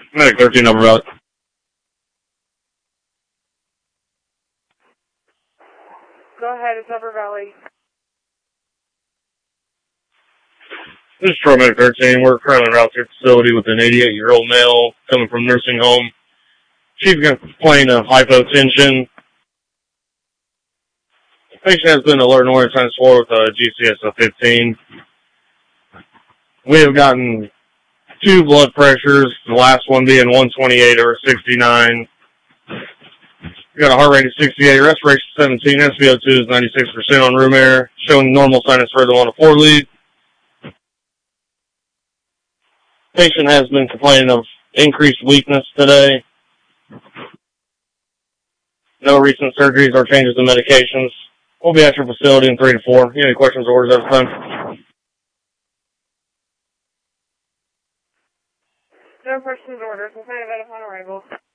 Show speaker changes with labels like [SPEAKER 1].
[SPEAKER 1] Medic 13 Upper Valley.
[SPEAKER 2] Go ahead, it's Upper Valley.
[SPEAKER 1] This is Troy Medic 13. We're currently route to your facility with an 88-year-old male coming from nursing home. She's going to complain of hypotension. The patient has been alert and ordered to swore with a GCS of 15. We have gotten 2 blood pressures, the last one being 128 over 69. We got a heart rate of 68, respiration 17, SpO2 is 96% on room air, showing normal sinus rhythm on a 4 lead. Patient has been complaining of increased weakness today. No recent surgeries or changes in medications. We'll be at your facility in 3 to 4. You have any questions or orders at this time?
[SPEAKER 2] No questions or orders. We'll find out upon arrival.